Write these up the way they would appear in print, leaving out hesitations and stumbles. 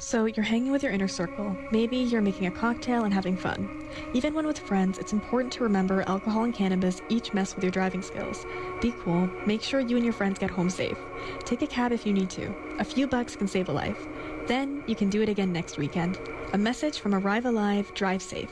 So you're hanging with your inner circle. Maybe you're making a cocktail and having fun. Even when with friends, it's important to remember alcohol and cannabis each mess with your driving skills. Be cool. Make sure you and your friends get home safe. Take a cab if you need to. A few bucks can save a life. Then you can do it again next weekend. A message from Arrive Alive, Drive Safe.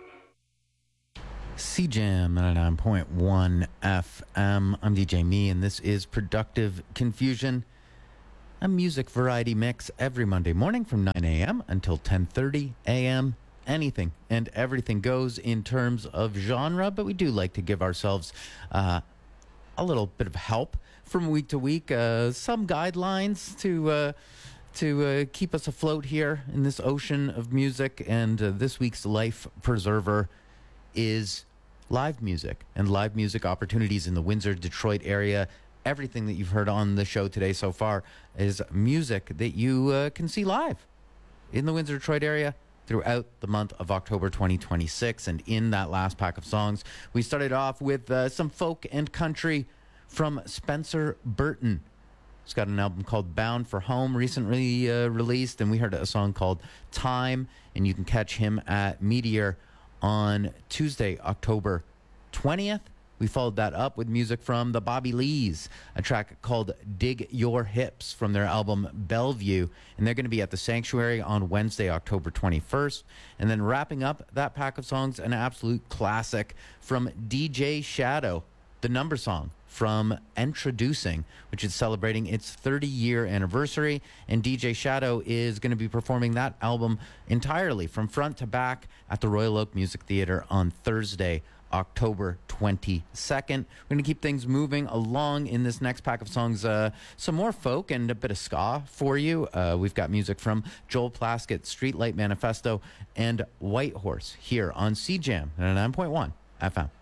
CJAM 99.1 FM. I'm DJ Me, and this is Productive Confusion, a music variety mix every Monday morning from 9 a.m. until 10:30 a.m. Anything and everything goes in terms of genre, but we do like to give ourselves a little bit of help from week to week, some guidelines to keep us afloat here in this ocean of music. And this week's life preserver is live music and live music opportunities in the Windsor, Detroit area. Everything that you've heard on the show today so far is music that you can see live in the Windsor, Detroit area throughout the month of October 2026. And in that last pack of songs, we started off with some folk and country from Spencer Burton. He's got an album called Bound for Home, recently released, and we heard a song called Time, and you can catch him at Meteor on Tuesday, October 20th. We followed that up with music from the Bobby Lees, a track called Dig Your Hips from their album Bellevue. And they're going to be at the Sanctuary on Wednesday, October 21st. And then wrapping up that pack of songs, an absolute classic from DJ Shadow, the number song from Introducing, which is celebrating its 30-year anniversary. And DJ Shadow is going to be performing that album entirely from front to back at the Royal Oak Music Theatre on Thursday, October 22nd. We're going to keep things moving along in this next pack of songs. Some more folk and a bit of ska for you. We've got music from Joel Plaskett, Streetlight Manifesto, and Whitehorse here on CJAM 99.1 FM.